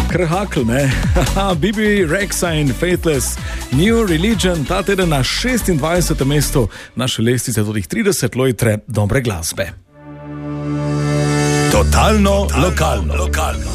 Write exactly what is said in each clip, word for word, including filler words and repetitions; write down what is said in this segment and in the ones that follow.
krhakl, ne? Bibi Rexha in Faithless, New Religion, ta teden na šestindvajsetem mestu naše lestvice do trideset lojtre dobre glasbe. Totalno lokalno. lokalno.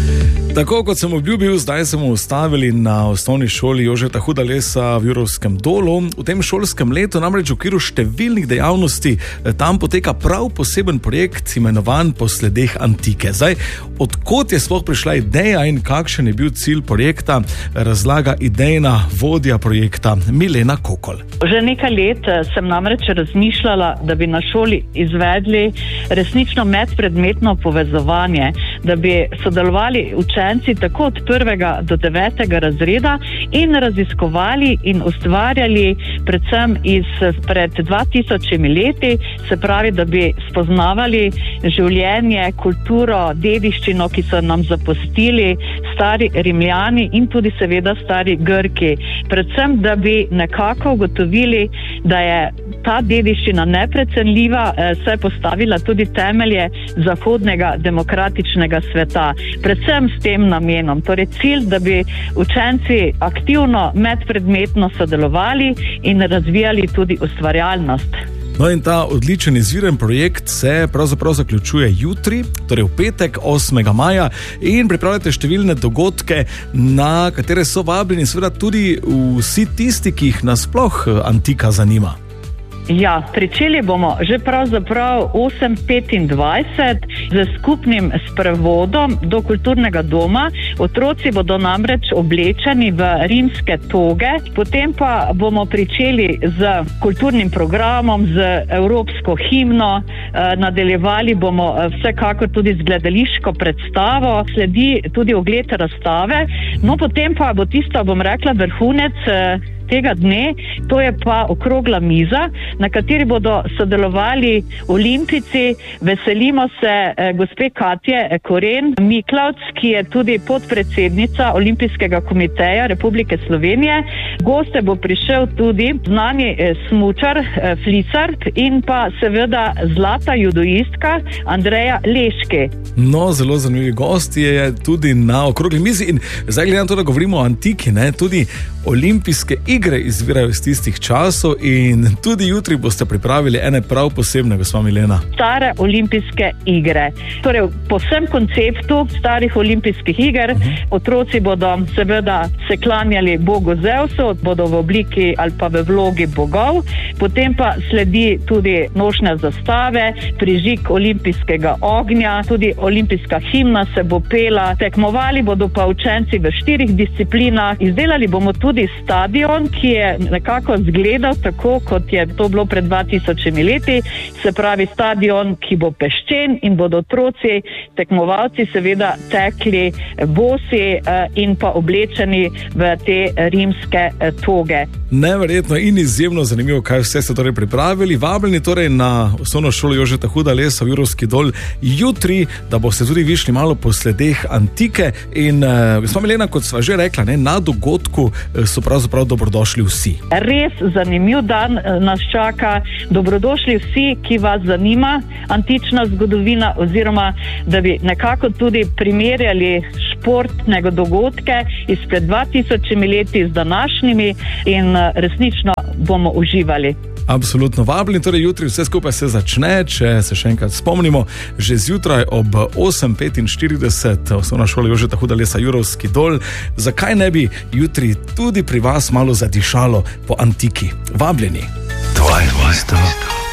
Tako kot sem obljubil, zdaj smo ustavili na osnovni šoli Jožeta Hudalesa v Jurovskem dolu. V tem šolskem letu namreč v okviru številnih dejavnosti tam poteka prav poseben projekt, imenovan Po sledeh antike. Zdaj, odkot je sploh prišla ideja in kakšen je bil cilj projekta, razlaga idejna vodja projekta Milena Kokol. Že nekaj let sem namreč razmišljala, da bi na šoli izvedli resnično medpredmetno povezovanje, da bi sodelovali učenci tako od prvega do devetega razreda in raziskovali in ustvarjali predvsem iz pred dva tisočimi leti, se pravi, da bi spoznavali življenje, kulturo, dediščino, ki so nam zapustili stari Rimljani in tudi seveda stari Grki. Predvsem, da bi nekako ugotovili, da je ta dediščina neprecenljiva, saj postavila tudi temelje zahodnega demokratičnega sveta. Predvsem s tem namenom, torej cilj, da bi učenci aktivno medpredmetno sodelovali in razvijali tudi ustvarjalnost. No in ta odličen izviren projekt se pravzaprav zaključuje jutri, torej v petek, osmega maja, in pripravljate številne dogodke, na katere so vabljeni seveda tudi vsi tisti, ki jih nasploh antika zanima. Ja, pričeli bomo že pravzaprav osem petindvajset z skupnim sprevodom do kulturnega doma. Otroci bodo namreč oblečeni v rimske toge, potem pa bomo pričeli z kulturnim programom, z evropsko himno, nadaljevali bomo vsekakor tudi z gledališko predstavo, sledi tudi ogled razstave, no potem pa bo tisto, bom rekla, vrhunec tega dne, to je pa okrogla miza, na kateri bodo sodelovali olimpijci. Veselimo se eh, gospe Katje Koren Miklavc, ki je tudi podpredsednica Olimpijskega komiteja Republike Slovenije. Goste bo prišel tudi znani eh, smučar eh, Flicar in pa seveda zlata judoistka Andreja Leške. No, zelo zanimivi gosti je tudi na okrogli mizi in zdaj glede na to, da govorimo o antiki, ne, tudi olimpijske igre izvirajo iz tistih časov in tudi jutri boste pripravili ene prav posebne, gospa Milena. Stare olimpijske igre. Torej, po vsem konceptu starih olimpijskih iger, uh-huh. Otroci bodo seveda se klanjali bogu Zevsu, bodo v obliki ali pa v vlogi bogov, potem pa sledi tudi nošnja zastave, prižig olimpijskega ognja, tudi olimpijska himna se bo pela, tekmovali bodo pa učenci v štirih disciplinah, izdelali bomo tudi stadion, ki je nekako zgledal tako, kot je to bilo pred dva tisočimi leti, se pravi stadion, ki bo peščen in bodo otroci, tekmovalci seveda tekli bosi in pa oblečeni v te rimske toge. Neverjetno in izjemno zanimivo, kaj vse ste torej pripravili. Vabljeni torej na osnovno šolo Jožeta Hudalesa v Jurovski dol jutri, da boste tudi višli malo po sledeh antike in uh, gospa Milena, kot sva že rekla, ne, na dogodku so pravzaprav dobrodošli vsi. Res zanimiv dan nas čaka, dobrodošli vsi, ki vas zanima antična zgodovina oziroma da bi nekako tudi primerjali športne dogodke izpred dva tisočimi leti z današnjimi in resnično bomo uživali. Absolutno vabljeni, torej jutri vse skupaj se začne, če se še enkrat spomnimo, že zjutraj ob osem petinštirideset osnovna šola Jožeta Hudalesa Jurovski dol. Zakaj ne bi jutri tudi pri vas malo zadišalo po antiki? Vabljeni. Tvoje mesto.